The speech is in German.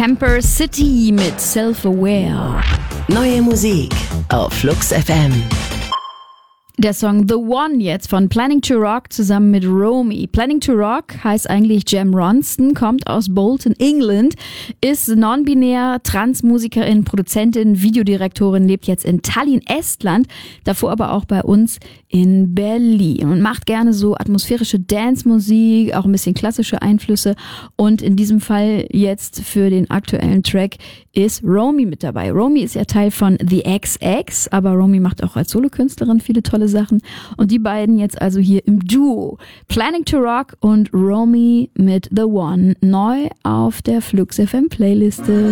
Camper City mit Self-Aware. Neue Musik auf Flux FM. Der Song The One jetzt von Planning to Rock zusammen mit Romy. Planning to Rock heißt eigentlich Jem Ronston, kommt aus Bolton, England, ist non-binär, Transmusikerin, Produzentin, Videodirektorin, lebt jetzt in Tallinn, Estland, davor aber auch bei uns in Berlin und macht gerne so atmosphärische Dance-Musik, auch ein bisschen klassische Einflüsse, und in diesem Fall jetzt für den aktuellen Track ist Romy mit dabei. Romy ist ja Teil von The XX, aber Romy macht auch als Solokünstlerin viele tolle Sachen, und die beiden jetzt also hier im Duo. Planning to Rock und Romy mit The One, neu auf der Flux FM Playliste.